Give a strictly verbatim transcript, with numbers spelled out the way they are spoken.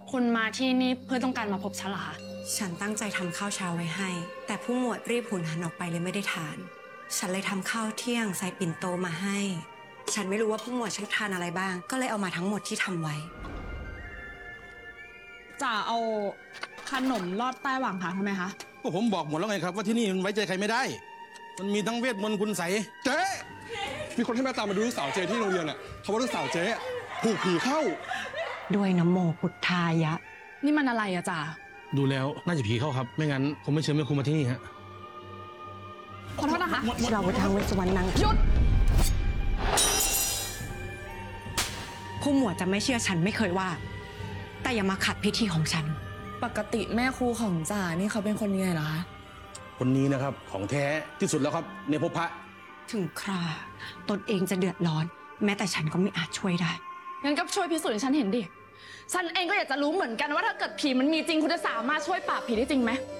คุณมาที่นี่เพื่อต้องการมาพบฉันเหรอคะฉันตั้งใจทำข้าวเช้าไว้ให้ แต่ผู้หมวดรีบหุนหันออกไปเลยไม่ได้ทาน ฉันเลยทำข้าวเที่ยงใส่ปิ่นโตมาให้ ฉันไม่รู้ว่าผู้หมวดชอบทานอะไรบ้าง ก็เลยเอามาทั้งหมดที่ทำไว้จ่าเอาขนมลอดใต้หว่างขาทำไมคะก็ผมบอกหมดแล้วไงครับว่าที่นี่มันไว้ใจใครไม่ได้มันมีทั้งเวทมนต์คุณใสเจ๊มีคนให้มาตามมาดูลูกสาวเจ๊ที่โรงเรียนอ่ะเขาว่าลูกสาวเจ๊ถูกผีเข้าด้วยน้ำโมพุทธายะนี่มันอะไรอะจ่าดูแล้วน่าจะผีเข้าครับไม่งั้นผมไม่เชิญแม่ครูมาที่นี่ฮะขอโทษนะคะเราไปทางเวสวรรณนังหยุดผู้หมวดจะไม่เชื่อฉันไม่เคยว่าแต่อย่ามาขัดพิธีของฉันปกติแม่ครูของจ่านี่เขาเป็นคนยังไงเหรอคะคนนี้นะครับของแท้ที่สุดแล้วครับในภพพระถึงคราตนเองจะเดือดร้อนแม้แต่ฉันก็ไม่อาจช่วยได้งั้นก็ช่วยพิสูจน์ให้ฉันเห็นดิฉันเองก็อยากจะรู้เหมือนกันว่าถ้าเกิดผีมันมีจริงคุณจะสามารถช่วยปราบผีได้จริงไหม